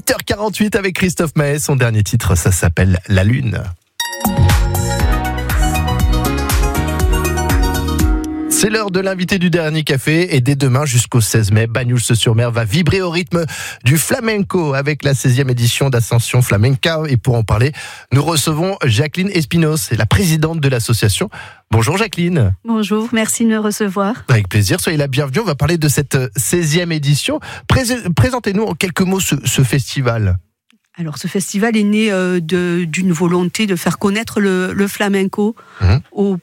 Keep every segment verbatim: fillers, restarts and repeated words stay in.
huit heures quarante-huit avec Christophe Maé. Son dernier titre, ça s'appelle La Lune. C'est l'heure de l'invité du dernier café et dès demain jusqu'au seize mai, Banyuls-sur-Mer va vibrer au rythme du flamenco avec la seizième édition d'Ascension Flamenca. Et pour en parler, nous recevons Jacqueline Espinoz, la présidente de l'association. Bonjour Jacqueline. Bonjour, merci de me recevoir. Avec plaisir, soyez la bienvenue. On va parler de cette seizième édition. Prés- Présentez-nous en quelques mots ce, ce festival. Alors ce festival est né euh, de, d'une volonté de faire connaître le, le flamenco mmh. aux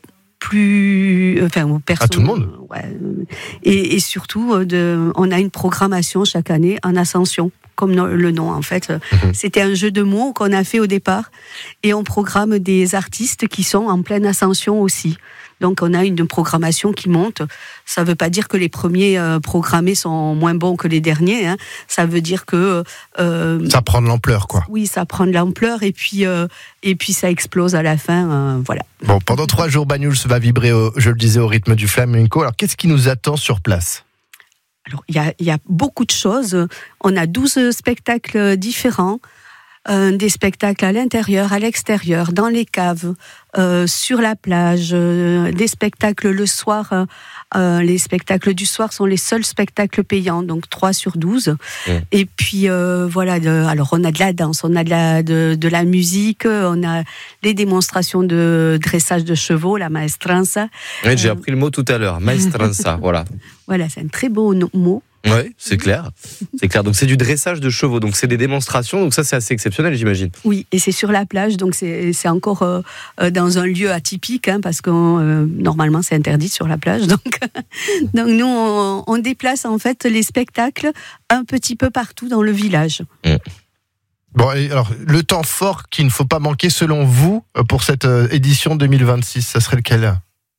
plus, enfin aux personnes. À tout le monde. Ouais, et, et surtout, de, on a une programmation chaque année en ascension. Comme le nom en fait. Mmh. C'était un jeu de mots qu'on a fait au départ et on programme des artistes qui sont en pleine ascension aussi. Donc on a une programmation qui monte. Ça ne veut pas dire que les premiers euh, programmés sont moins bons que les derniers. Hein. Ça veut dire que... Euh, ça prend de l'ampleur quoi. Oui, ça prend de l'ampleur et puis, euh, et puis ça explose à la fin. Euh, voilà. Bon, pendant trois jours, Banyuls va vibrer, au, je le disais, au rythme du flamenco. Alors qu'est-ce qui nous attend sur place ? Alors, il y a, il y a beaucoup de choses. On a douze spectacles différents, euh, des spectacles à l'intérieur, à l'extérieur, dans les caves, euh, sur la plage, euh, des spectacles le soir. Euh, les spectacles du soir sont les seuls spectacles payants, donc trois sur douze. Mmh. Et puis, euh, voilà, de, alors on a de la danse, on a de la, de, de la musique, on a les démonstrations de dressage de chevaux, la maestranza. Oui, j'ai euh... appris le mot tout à l'heure, maestranza, voilà. Voilà, c'est un très beau mot. Oui, c'est clair. C'est clair. Donc c'est du dressage de chevaux, donc c'est des démonstrations, donc ça c'est assez exceptionnel, j'imagine. Oui, et c'est sur la plage, donc c'est, c'est encore euh, dans un lieu atypique, hein, parce que euh, normalement c'est interdit sur la plage. Donc, donc nous on, on déplace en fait les spectacles un petit peu partout dans le village. Mmh. Bon, alors le temps fort qu'il ne faut pas manquer selon vous pour cette édition deux mille vingt-six, ça serait lequel ?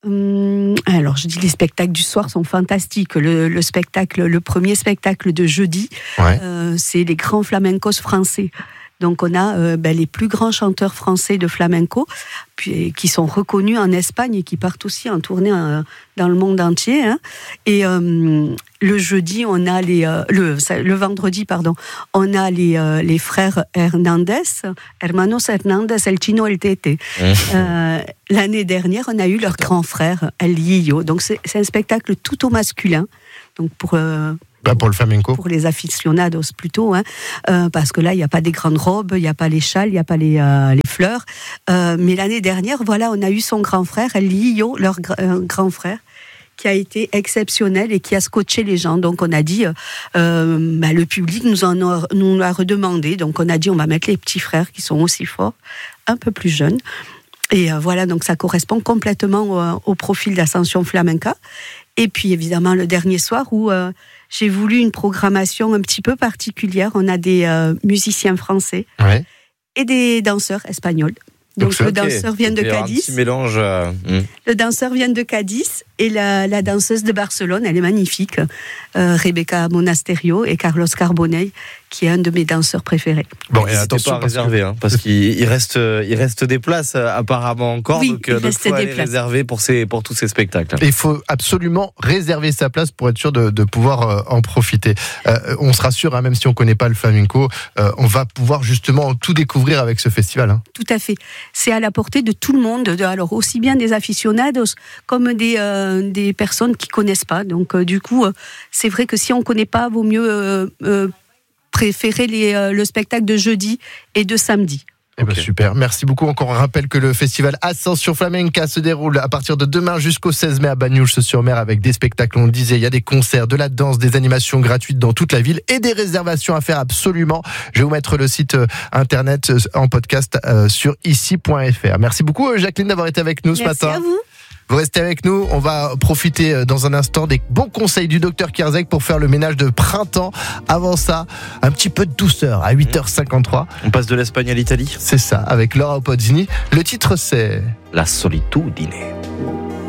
Alors, je dis les spectacles du soir sont fantastiques. Le, le spectacle, le premier spectacle de jeudi, ouais. euh, c'est les grands flamencos français. Donc, on a euh, ben, les plus grands chanteurs français de flamenco, puis, qui sont reconnus en Espagne et qui partent aussi en tournée euh, dans le monde entier. Hein. Et euh, le jeudi, on a les euh, le, le vendredi, pardon, on a les euh, les frères Hernandez, Hermanos Hernandez, El Chino, El Tete. euh, l'année dernière, on a eu leur grand frère El Lillo. Donc, c'est, c'est un spectacle tout au masculin. Donc, pour euh, Pour le flamenco. Pour les aficionados plutôt, hein, euh, parce que là, il n'y a pas des grandes robes, il n'y a pas les châles, il n'y a pas les, euh, les fleurs. Euh, mais l'année dernière, voilà, on a eu son grand frère, El Lillo, leur gra- euh, grand frère, qui a été exceptionnel et qui a scotché les gens. Donc on a dit, euh, bah, le public nous en a, nous l'a redemandé. Donc on a dit, on va mettre les petits frères qui sont aussi forts, un peu plus jeunes. Et euh, voilà, donc ça correspond complètement au, au profil d'Ascension Flamenca. Et puis évidemment le dernier soir où euh, j'ai voulu une programmation un petit peu particulière. On a des euh, musiciens français ouais. et des danseurs espagnols. Donc, Donc le okay. danseur vient de Cadiz. Un petit mélange. Euh... Le danseur vient de Cadiz et la, la danseuse de Barcelone, elle est magnifique. Euh, Rebecca Monasterio et Carlos Carbonell, qui est un de mes danseurs préférés. Bon, et attention pas à réserver, hein, parce qu'il reste, il reste des places apparemment encore, oui, donc il donc faut aller places. réserver pour ces, pour tous ces spectacles. Il faut absolument réserver sa place pour être sûr de, de pouvoir euh, en profiter. Euh, on se rassure, hein, même si on connaît pas le flamenco, euh, on va pouvoir justement tout découvrir avec ce festival. Hein. Tout à fait. C'est à la portée de tout le monde, de, alors aussi bien des aficionados comme des euh, des personnes qui connaissent pas. Donc euh, du coup, euh, c'est vrai que si on connaît pas, vaut mieux euh, euh, préférer les, euh, le spectacle de jeudi et de samedi. Eh ben okay. Super, merci beaucoup. Encore un rappel que le festival Ascension Flamenca se déroule à partir de demain jusqu'au seize mai à Banyuls-sur-Mer avec des spectacles, on le disait, il y a des concerts, de la danse, des animations gratuites dans toute la ville et des réservations à faire absolument. Je vais vous mettre le site internet en podcast sur ici point f r. Merci beaucoup Jacqueline d'avoir été avec nous merci ce matin. Merci à vous. Vous restez avec nous, on va profiter dans un instant des bons conseils du docteur Kierzek pour faire le ménage de printemps. Avant ça, un petit peu de douceur à huit heures cinquante-trois. On passe de l'Espagne à l'Italie. C'est ça, avec Laura Pozzini. Le titre c'est... La solitudine.